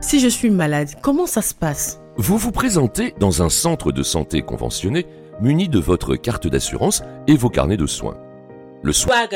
Si je suis malade, comment ça se passe? Vous vous présentez dans un centre de santé conventionné muni de votre carte d'assurance et vos carnets de soins. Le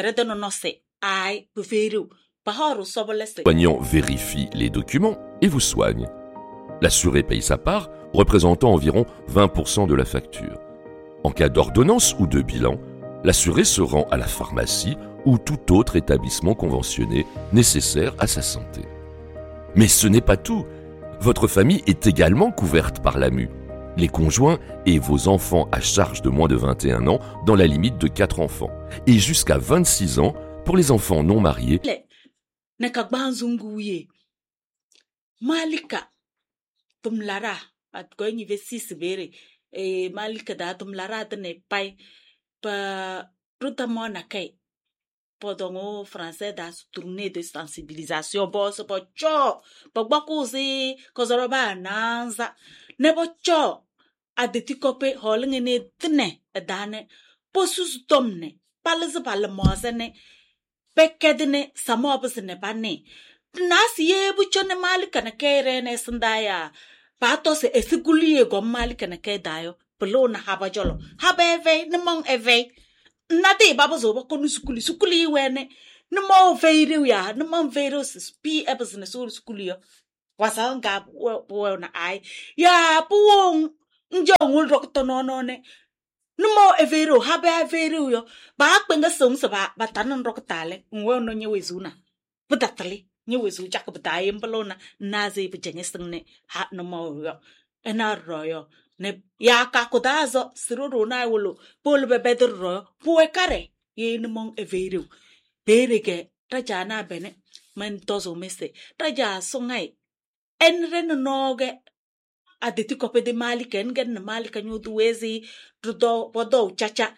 soignant vérifie les documents et vous soigne. L'assuré paye sa part, représentant environ 20% de la facture. En cas d'ordonnance ou de bilan, l'assuré se rend à la pharmacie ou tout autre établissement conventionné nécessaire à sa santé. Mais ce n'est pas tout. Votre famille est également couverte par l'AMU. Les conjoints et vos enfants à charge de moins de 21 ans dans la limite de 4 enfants. Et jusqu'à 26 ans pour les enfants non mariés. Malika tumlara atkoy vesis bere malika da tumlara tene pai pa tutamona kai podongo français da tourner de sensibilisation boss pocho pogbakuzi kozoroba nanza ne pocho adetikope holngene tne dane posus domne palz palmosene pekedne samobsne bane Nasi buchone malika na kere ne sandaya. Pato se esikulie go malika na kedayo. Pelo na haba jolo. Haba eve, namong eve. Nade baba zoba konu sukuli wene. Namo veiru ya, namong veiru spi ebas na sur sukulio. Wasang gab wo na ai. Ya puong njo ngul rok tonono ne. Namo eveiru, haba eveiru yo. Ba benga song sa ba tanan rok tale. Ngwe no nyewezuna. Budatali. Nyewezu chaka bataye mbelona naze bujanye sengne ha no mo ena royo ne ya ka kodazo siruru na wolo pol be bedro puwe kare ye no mon eveiru berege tajana bene men tozo mese taja songai enre no noge adeti kope de maliken gen malika nyudu wezi do bodo chacha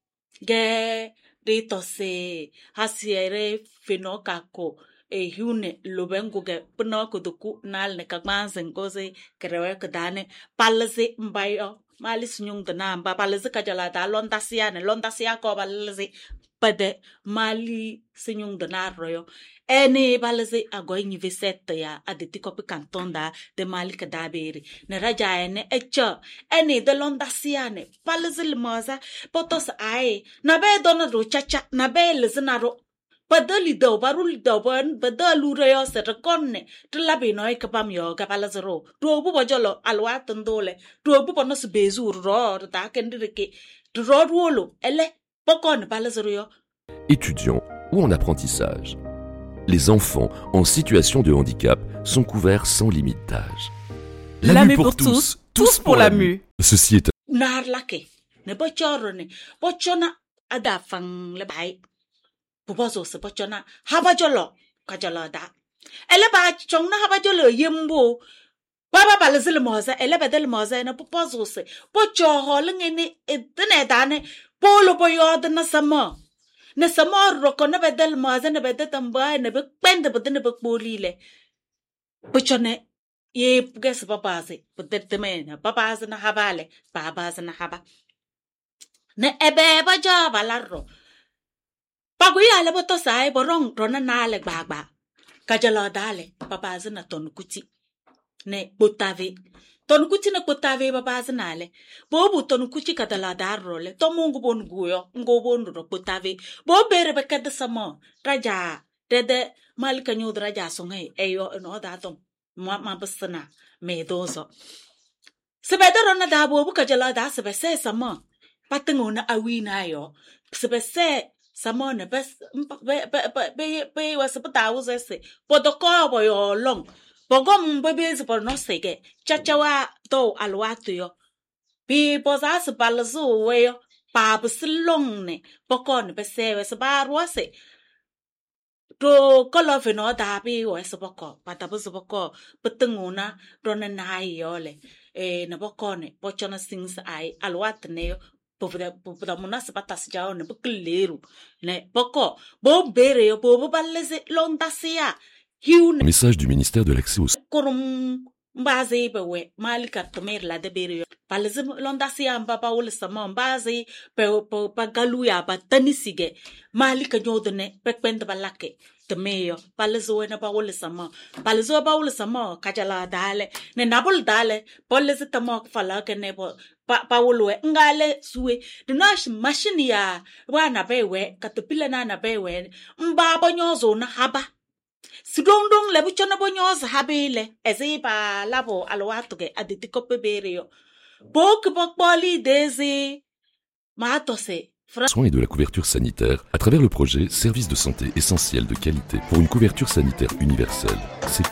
ge rito se hasiere fenokako hune lobengo ge pno ko duku nal ne kagmansen goze krewe kadane palse mbayo malis nyung dana mba palse kajala da londasia ko balse pade mali sinyung dana royo ene balse agoy ni veset ya adeti ko canton da de mali kadabere ne raja ene echo ene de londasia ne palse lmoza potos ai na be dona ro chacha na be leznaro Badali do baruli do ban badalu rayo se rekonne tlabe noy kapam yo kapalazero do bu bojolo alwa tondole do bu ponos bezur ro ta kendireke ro wolo ele pokon palazero yo. Étudiants ou en apprentissage. Les enfants en situation de handicap sont couverts sans limite d'âge. L'AMU pour tous, tous pour l'AMU. Ceci est Narlake ne bochorone bochona adafang le bai. Bubozo se bochona habajolo kajala da ele ba chongna habajolo yembo baba balazil moza ele bedel moza na bubozo se bocho holngene etne dane polo boyod na samo roko na bedel moza na bedetamba na bekpende bedene bekbolile bochone ye puges babaze bedetme na babaze na habale babaze na haba ne ebe baja balarro Paguya le boto sai borong rona nale gbagba. Kajala dale papaza na tonkuti. Ne botave. Tonkuti na botave papaza nale. Bobu tonkuti kadala darole. Tomungu bonguyo. Ngobon ro botave. Bo bere bekada samo. Raja. Dede malika nyud raja songai. Eyo no datom. Ma basana. Me dozo. Sebeda rona da bobu kajala da sebese samo. Patengona awina yo. Sebese Samone bes be was pataus ese podoko boyo long bogom bebes por no sege chachawa do alwatu yo bi posas balzu we pa buslong ne pokon bese wes barwase do kolofe no da bi wes poko patabus poko petenguna rona nai yole na pokone pochona things ai alwat ne Popoda munas patas jao ne bukleru ne poko bo bere yo bo balese londasia hiu message du ministère de l'accès aux korum mbaze bewe malika tomer la de bere yo palazim londasi amba pa wole sama mbazi pa galuya ba tanisige mali ka nyodone pekpend balake temeyo palazo na pa wole sama palazo pa wole sama kajala dale ne nabul dale polezi tamok fala ke ne pa wolwe ngale suwe dinash machine ya wana bewe katupila na bewe mbaba nyozo na haba sidongdong lebu chona bonyozo habele eziba labo alwatuge aditikope bereyo bok poli desi matose Soins et de la couverture sanitaire à travers le projet Service de santé essentiel de qualité pour une couverture sanitaire universelle. Sécu.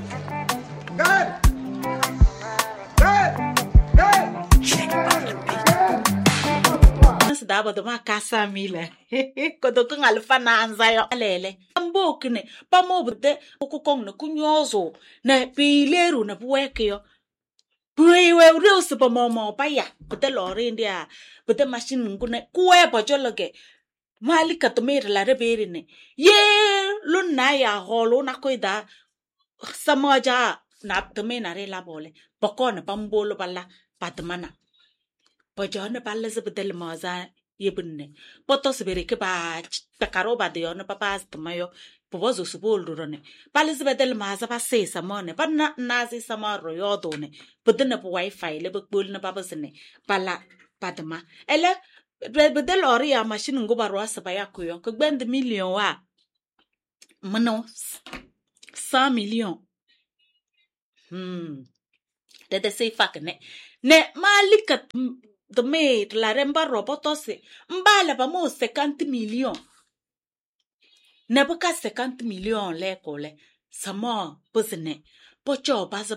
Daba de ma casa mile kodo ko alfana anzayo alele ambokne pamobde kokong na kunyozo na pileru na buekyo Puewe reus pa momo paya pute lori india pute machine ngune kuwe pa jologe malika tomere la reberine ye lunna ya holo na koida samaja na tomena re la bole pokona pambolo balla patmana pojone balle zebedel maza yebunne potos bere ke ba takaro ba de ona papa tmayo pozo subulurone balle zebedel maza ba se samone ba nazi samaro yodone budne po wifi le bukbul na babasne bala patma ele bedel ori ya machine ngo barwa sabaya kuyo ko gbend million wa mano 100 millions de se fakne ne malika de me la remba robotose mbala ba mo 50 millions ne buka 50 millions le kole samo busne pocho baz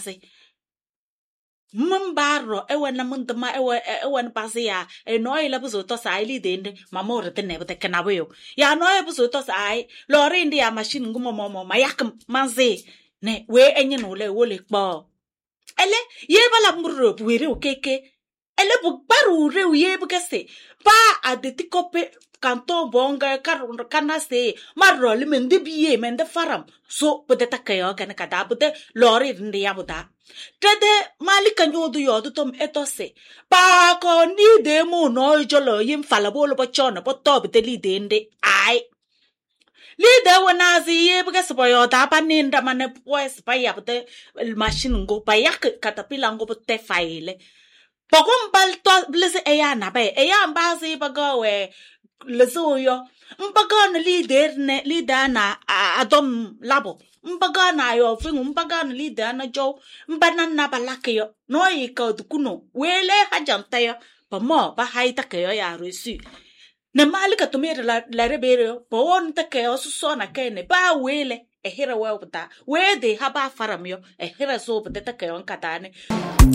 Mambaro ewana mundama ewan pasia enoy la buzo to sai li dende mamor te ne te kanabyo ya noy buzo to sai lori ndi ya machine ngumo momo mayak manze ne we enye no le wole kpo ele ye bala murro buire okeke ele bu baru re ye bu kese pa adeti kope kanto bonga kana se marro le mende biye mende faram so peut-être kayo kana kada bude lori ndi ya buda Tede malika nyodu yodu tom etose pa ko ni de mo no jolo yim falabolo po chona po tob de li dende ai li de wonazi ye buga spo yo da paninda mane pues pa ya de machine ngo pa yak katapila ngo po te faile pogom bal to blese e ya na be e ya mbazi baga we lezo yo mbaga na li de ne li da na adom labo mbaga na yo fingu mbaga na lida na jo mbana na balake yo no yika dukuno wele hajanta yo pa mo ba haita ke yo ya resu ne malika tumere la rebere yo po on ta ke o so na ke ne ba wele e hira we buta we de haba faram yo e hira so buta ke on katane